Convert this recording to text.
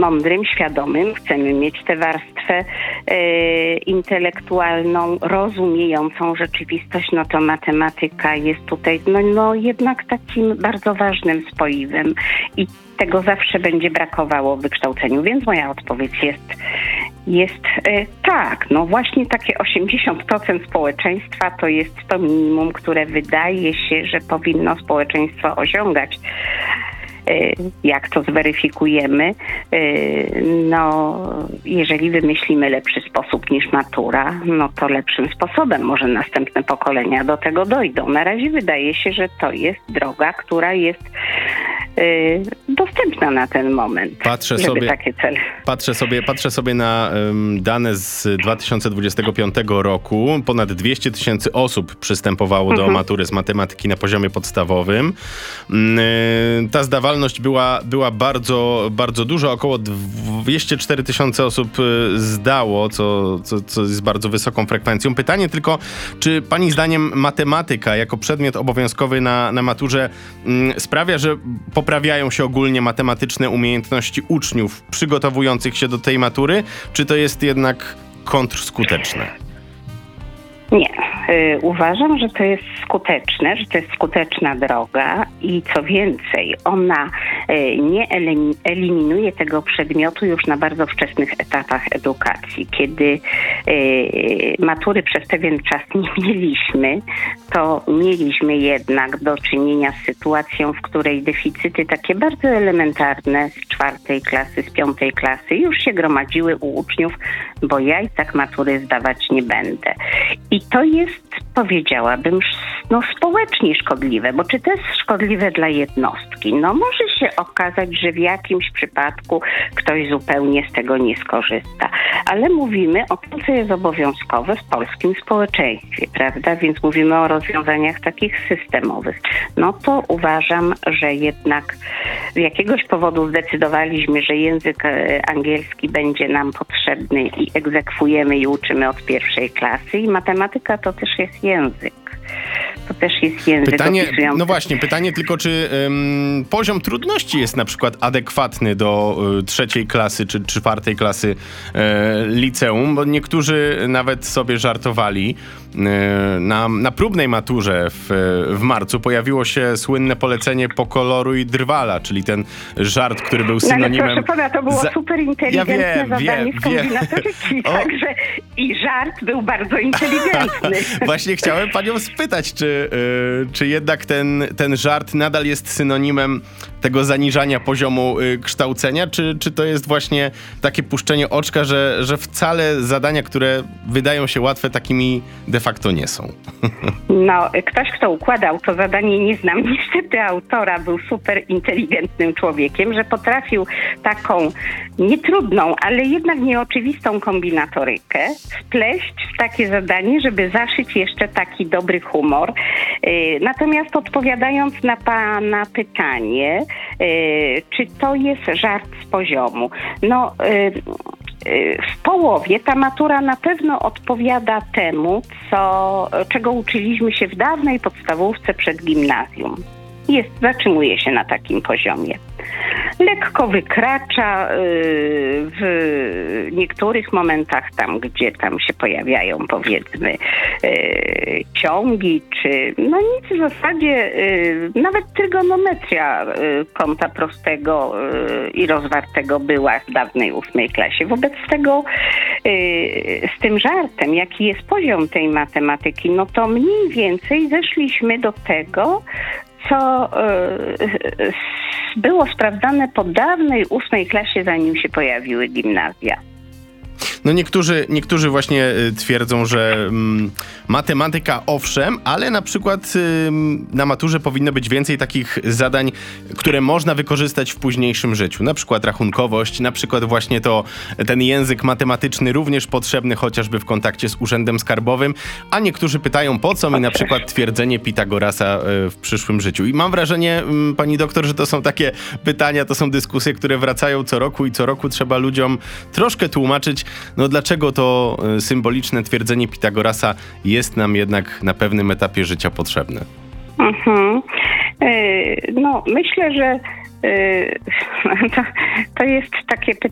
mądrym, świadomym. Chcemy mieć tę warstwę intelektualną, rozumiejącą rzeczywistość, no to matematyka jest tutaj no jednak takim bardzo ważnym spoiwem i tego zawsze będzie brakowało w wykształceniu, więc moja odpowiedź jest tak, no właśnie takie 80% społeczeństwa to jest to minimum, które wydaje się, że powinno społeczeństwo osiągać. Jak to zweryfikujemy? No, jeżeli wymyślimy lepszy sposób niż matura, no to lepszym sposobem może następne pokolenia do tego dojdą. Na razie wydaje się, że to jest droga, która jest dostępna na ten moment. Patrzę sobie na dane z 2025 roku. Ponad 200 000 osób przystępowało do matury z matematyki na poziomie podstawowym. Ta zdawalność była bardzo, bardzo duża. Około 204 000 osób zdało, co jest bardzo wysoką frekwencją. Pytanie tylko, czy pani zdaniem matematyka jako przedmiot obowiązkowy na maturze sprawia, że poprawiają się ogólnie matematyczne umiejętności uczniów przygotowujących się do tej matury, czy to jest jednak kontrskuteczne? Nie. Uważam, że to jest skuteczne, że to jest skuteczna droga i co więcej, ona nie eliminuje tego przedmiotu już na bardzo wczesnych etapach edukacji. Kiedy matury przez pewien czas nie mieliśmy, to mieliśmy jednak do czynienia z sytuacją, w której deficyty takie bardzo elementarne z 4. klasy, z 5. klasy już się gromadziły u uczniów, bo ja i tak matury zdawać nie będę. I to jest, powiedziałabym, społecznie szkodliwe, bo czy to jest szkodliwe dla jednostki? No może się okazać, że w jakimś przypadku ktoś zupełnie z tego nie skorzysta. Ale mówimy o tym, co jest obowiązkowe w polskim społeczeństwie, prawda? Więc mówimy o rozwiązaniach takich systemowych. No to uważam, że jednak z jakiegoś powodu zdecydowaliśmy, że język angielski będzie nam potrzebny i egzekwujemy i uczymy od 1. klasy i matematyka to też jest język. To też jest język opisujący. No właśnie, pytanie tylko, czy poziom trudności jest na przykład adekwatny do 3. klasy czy 4. klasy liceum, bo niektórzy nawet sobie żartowali. Na próbnej maturze w marcu pojawiło się słynne polecenie pokoloruj drwala, czyli ten żart, który był synonimem... Ale proszę pana, to było super inteligentne zadanie z kombinatoryki, także i żart był bardzo inteligentny. Właśnie chciałem panią spytać, czy jednak ten żart nadal jest synonimem tego zaniżania poziomu kształcenia, czy to jest właśnie takie puszczenie oczka, że wcale zadania, które wydają się łatwe, takimi de facto nie są? No, ktoś, kto układał to zadanie, nie znam niestety autora, był super inteligentnym człowiekiem, że potrafił taką nietrudną, ale jednak nieoczywistą kombinatorykę wpleść w takie zadanie, żeby zaszyć jeszcze taki dobry humor. Natomiast odpowiadając na pana pytanie, czy to jest żart z poziomu? No, w połowie ta matura na pewno odpowiada temu, czego uczyliśmy się w dawnej podstawówce przed gimnazjum. Zatrzymuje się na takim poziomie. Lekko wykracza w niektórych momentach tam, gdzie tam się pojawiają, powiedzmy, ciągi, czy no nic w zasadzie, nawet trygonometria kąta prostego i rozwartego była w dawnej 8. klasie. Wobec tego z tym żartem, jaki jest poziom tej matematyki, no to mniej więcej zeszliśmy do tego, co było sprawdzane po dawnej 8. klasie, zanim się pojawiły gimnazja. No niektórzy właśnie twierdzą, że matematyka owszem, ale na przykład na maturze powinno być więcej takich zadań, które można wykorzystać w późniejszym życiu. Na przykład rachunkowość, na przykład właśnie ten język matematyczny również potrzebny chociażby w kontakcie z urzędem skarbowym, a niektórzy pytają, po co mi na przykład twierdzenie Pitagorasa w przyszłym życiu. I mam wrażenie, pani doktor, że to są takie pytania, to są dyskusje, które wracają co roku i co roku trzeba ludziom troszkę tłumaczyć, no dlaczego to symboliczne twierdzenie Pitagorasa jest nam jednak na pewnym etapie życia potrzebne? No myślę, że to jest takie pytanie.